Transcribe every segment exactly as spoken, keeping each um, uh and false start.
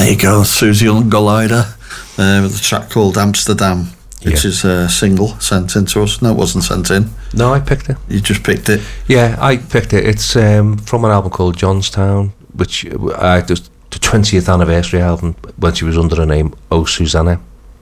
There you go, Susie Ungolider, uh, with a track called Amsterdam, which Yeah. is a single sent in to us. No, it wasn't sent in. No, I picked it. You just picked it. Yeah, I picked it. It's um, from an album called Johnstown, which I uh, the twentieth anniversary album when she was under the name Oh Susanna.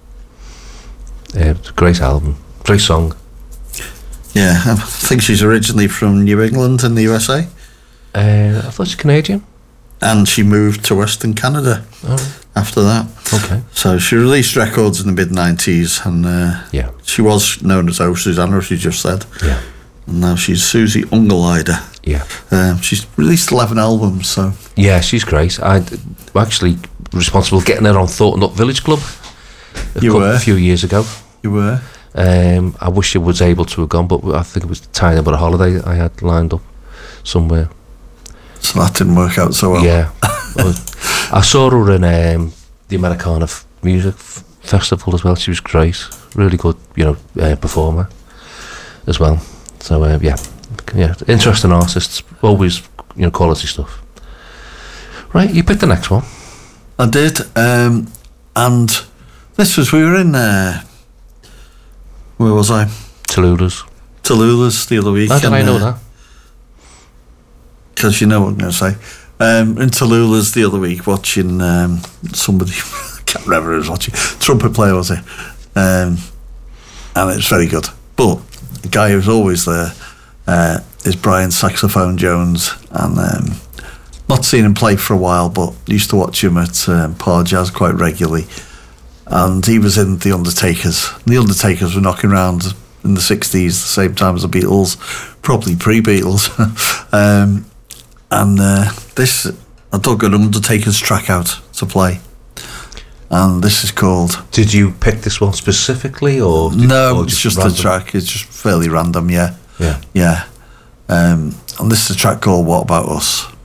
Uh, it's a great album, great song. Yeah, I think she's originally from New England in the U S A. Uh, I thought she's Canadian. And she moved to Western Canada Oh, after that. okay. So she released records in the mid nineties, and uh, Yeah, she was known as Oh Susanna, as you just said. yeah, And now she's Susie Ungolider. yeah. Um, she's released eleven albums, so Yeah, she's great. I'm actually responsible for getting her on Thornton Up Village Club a, You couple, were? a few years ago. you were. Um, I wish I was able to have gone, but I think it was tying about a holiday I had lined up somewhere. So that didn't work out so well. Yeah. Well, I saw her in um, the Americana F- Music F- Festival as well. She was great. Really good, you know, uh, performer as well. So, uh, yeah. Yeah, interesting artists. Always, you know, quality stuff. Right, you picked the next one. I did. Um, and this was, we were in, uh, where was I? Tallulah's. Tallulah's the other week. How did I know uh, that? Because you know what I'm going to say. Um, in Tallulah's the other week, watching um, somebody, I can't remember who was watching, trumpet player was it? Um, and it was very good. But the guy who's always there uh, is Brian Saxophone Jones, and um, not seen him play for a while, but used to watch him at um, Par Jazz quite regularly. And he was in The Undertakers. The Undertakers were knocking around in the sixties, the same time as the Beatles, probably pre-Beatles. um, And uh, this, I dug an Undertaker's track out to play, and this is called. Did you pick this one specifically, or did, No, or it's just random? a track. It's just fairly random, yeah, Yeah. yeah. Um, and this is a track called "What About Us."